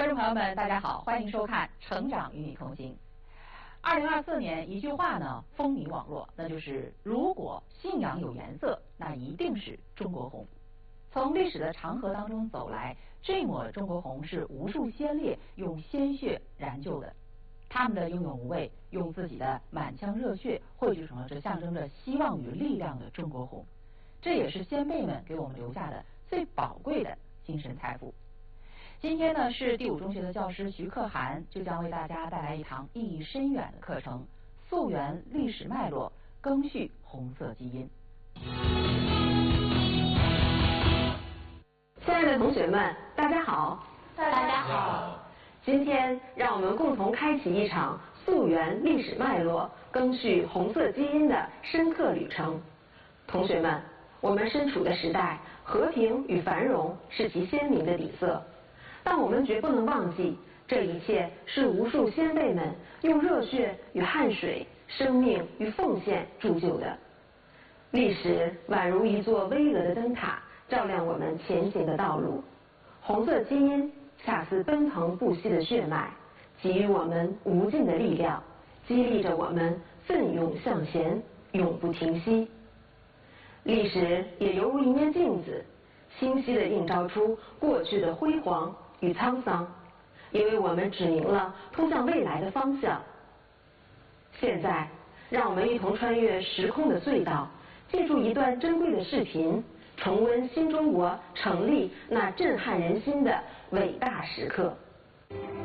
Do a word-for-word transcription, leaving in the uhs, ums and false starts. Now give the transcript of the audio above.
观众朋友们，大家好，欢迎收看《成长与你同行》。二零二四年一句话呢风靡网络，那就是如果信仰有颜色，那一定是中国红。从历史的长河当中走来，这抹中国红是无数先烈用鲜血燃就的，他们的英勇无畏，用自己的满腔热血汇聚成了这象征着希望与力量的中国红。这也是先辈们给我们留下的最宝贵的精神财富。今天呢，是第五中学的教师徐可涵就将为大家带来一堂意义深远的课程，溯源历史脉络，赓续红色基因。 亲爱的同学们，大家好！ 大家好！ 今天让我们共同开启一场溯源历史脉络、赓续红色基因的深刻旅程。同学们，我们身处的时代，和平与繁荣是其鲜明的底色。但我们绝不能忘记，这一切是无数先辈们用热血与汗水、生命与奉献铸就的。历史宛如一座巍峨的灯塔，照亮我们前行的道路。红色基因恰似奔腾不息的血脉，给予我们无尽的力量，激励着我们奋勇向前，永不停息。历史也犹如一面镜子，清晰地映照出过去的辉煌与沧桑，也为我们指明了通向未来的方向。现在，让我们一同穿越时空的隧道，记住一段珍贵的视频，重温新中国成立那震撼人心的伟大时刻。